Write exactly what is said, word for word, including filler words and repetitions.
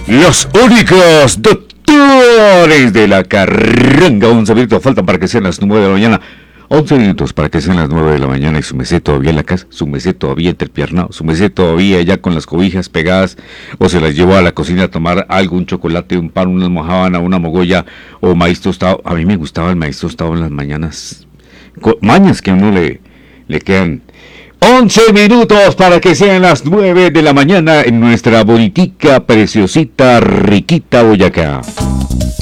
Los únicos doctores de la carranga. once minutos faltan para que sean las nueve de la mañana. once minutos para que sean las nueve de la mañana y su mesé todavía en la casa, su mesé todavía entrepiernado, su mesé todavía ya con las cobijas pegadas, o se las llevó a la cocina a tomar algo, un chocolate, un pan, una mojábana, una mogolla o maíz tostado. A mí me gustaba el maíz tostado en las mañanas, mañas que a uno le, le quedan. once minutos para que sean las nueve de la mañana en nuestra bonitica, preciosita, riquita Boyacá.